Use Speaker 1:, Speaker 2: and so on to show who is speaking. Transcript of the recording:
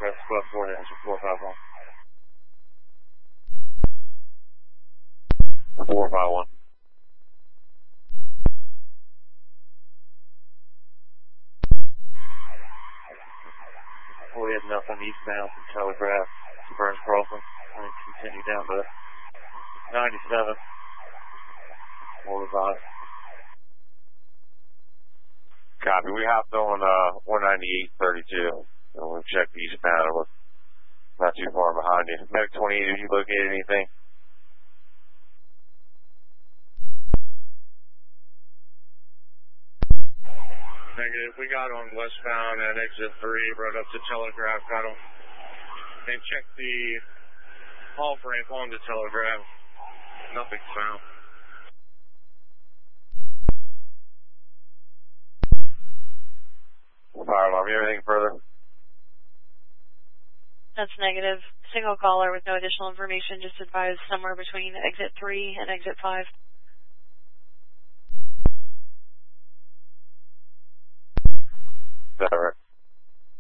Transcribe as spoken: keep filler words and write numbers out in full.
Speaker 1: Press twelve four, answer four five one. four five one. We had nothing eastbound from Telegraph to Burns Crossing, and continue down to ninety-seven. More five.
Speaker 2: Copy. We hopped on uh, one ninety-eight thirty-two, and we'll check eastbound. We're not too far behind you. Medic twenty-eight, have you located anything?
Speaker 1: Negative. We got on westbound at exit three, rode up to Telegraph, got on, and checked the off ramp onto Telegraph. Nothing's found.
Speaker 2: Fire alarm, you have anything further?
Speaker 3: That's negative. Single caller with no additional information, just advised somewhere between exit three and exit five.